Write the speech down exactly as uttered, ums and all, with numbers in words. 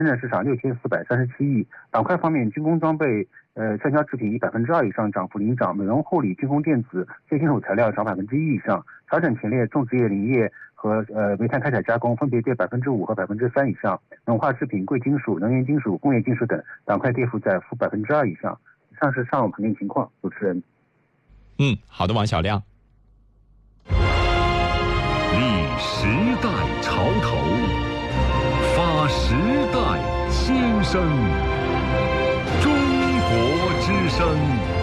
深圳市场六千四百三十七亿。板块方面，军工装备、呃橡胶制品以百分之二以上涨幅领涨，美容护理、军工电子、新金属材料涨百分之一以上。调整前列种植业、林业和呃煤炭开采加工分别跌百分之五和百分之三以上。软化制品、贵金属、能源金属、工业金属等板块跌幅在负百分之二以上。以上是上午盘面情况，主持人。 嗯，好的，王小亮。 立时代潮头，发时代先声，中国之声。